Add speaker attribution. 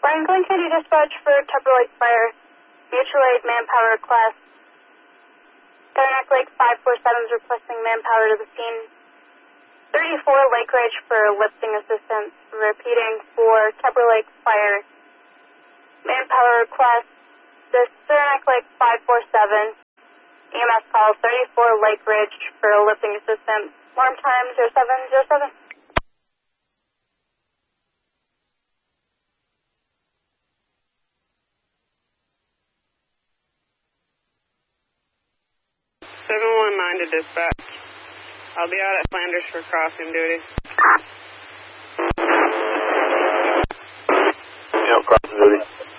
Speaker 1: Franklin County Dispatch for Tupper Lake Fire. Mutual aid manpower request. Saranac Lake 547 is requesting manpower to the scene. 34 Lake Ridge for lifting assistance. Repeating for Tupper Lake Fire. Manpower request. This Saranac Lake 547. EMS call 34 Lake Ridge for lifting assistance. Alarm time 0707.
Speaker 2: 719 to dispatch. I'll be out at Flanders for crossing duty.
Speaker 3: Yeah, crossing duty.